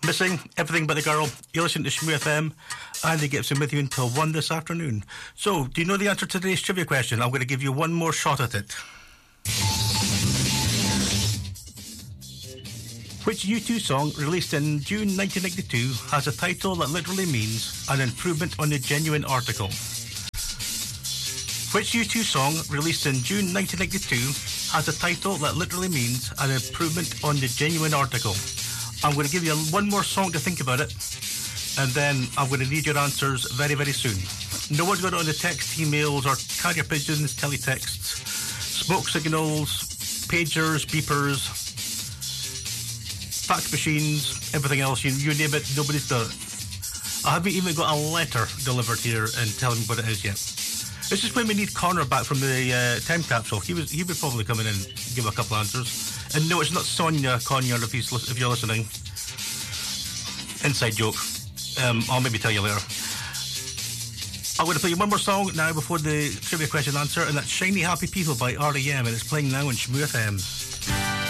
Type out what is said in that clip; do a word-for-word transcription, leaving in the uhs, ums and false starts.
Missing, Everything But the Girl. You listen to Shmoo F M. Andy Gibson with you until one this afternoon. So, do you know the answer to today's trivia question? I'm going to give you one more shot at it. Which U two song, released in June nineteen ninety-two, has a title that literally means an improvement on the Genuine article? Which U two song, released in June nineteen ninety-two, has a title that literally means an improvement on the Genuine article? I'm going to give you one more song to think about it, and then I'm going to need your answers very, very soon. No one's got it on the text, emails, or carrier pigeons, teletexts, smoke signals, pagers, beepers, fax machines, everything else, you, you name it, nobody's done it. I haven't even got a letter delivered here and telling me what it is yet. This is when we need Connor back from the uh, time capsule. He was he would probably come in and give a couple answers. And no, it's not Sonia Connor if he's if you're listening. Inside joke. Um, I'll maybe tell you later. I'm going to play you one more song now before the trivia question answer, and that's Shiny Happy People by R E M, and it's playing now on Shmoo F M.